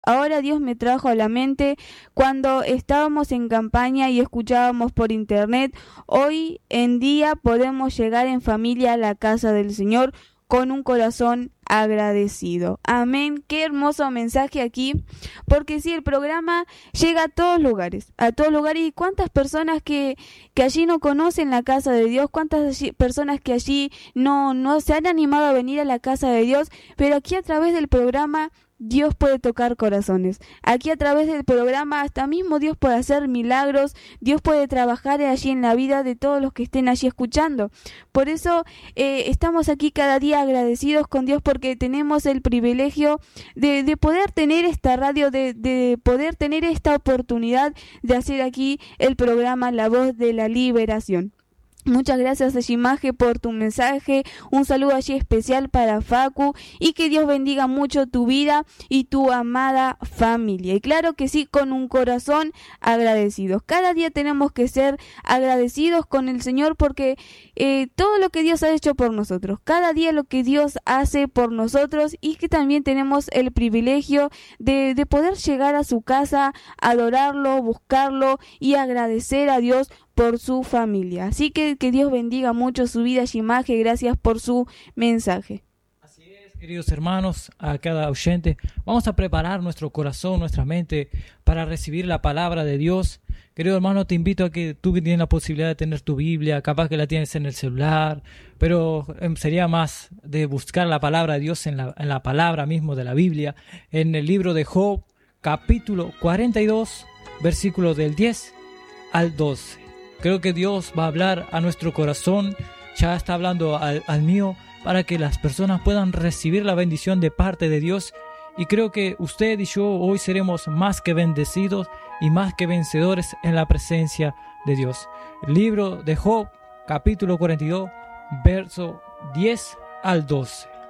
Ahora Dios me trajo a la mente cuando estábamos en campaña y escuchábamos por internet. Hoy en día podemos llegar en familia a la casa del Señor con un corazón agradecido. Amén. Qué hermoso mensaje aquí, porque sí, el programa llega a todos lugares, y cuántas personas que allí no conocen la casa de Dios, personas que allí no se han animado a venir a la casa de Dios, pero aquí a través del programa Dios puede tocar corazones. Aquí a través del programa hasta mismo Dios puede hacer milagros, Dios puede trabajar allí en la vida de todos los que estén allí escuchando. Por eso estamos aquí cada día agradecidos con Dios, porque tenemos el privilegio de poder tener esta radio, de poder tener esta oportunidad de hacer aquí el programa La Voz de la Liberación. Muchas gracias, Shimaje, por tu mensaje. Un saludo allí especial para Facu, y que Dios bendiga mucho tu vida y tu amada familia. Y claro que sí, con un corazón agradecidos. Cada día tenemos que ser agradecidos con el Señor, porque todo lo que Dios ha hecho por nosotros, cada día lo que Dios hace por nosotros, y que también tenemos el privilegio de poder llegar a su casa, adorarlo, buscarlo y agradecer a Dios por su familia. Así que Dios bendiga mucho su vida, Shimaje. Gracias por su mensaje. Así es, queridos hermanos, a cada oyente, vamos a preparar nuestro corazón, nuestra mente para recibir la palabra de Dios. Querido hermano, te invito a que tú, que tienes la posibilidad de tener tu Biblia, capaz que la tienes en el celular, pero sería más de buscar la palabra de Dios en la palabra mismo de la Biblia, en el libro de Job, capítulo 42, versículos del 10 al 12. Creo que Dios va a hablar a nuestro corazón, ya está hablando al mío, para que las personas puedan recibir la bendición de parte de Dios. Y creo que usted y yo hoy seremos más que bendecidos y más que vencedores en la presencia de Dios. El libro de Job, capítulo 42, verso 10 al 12.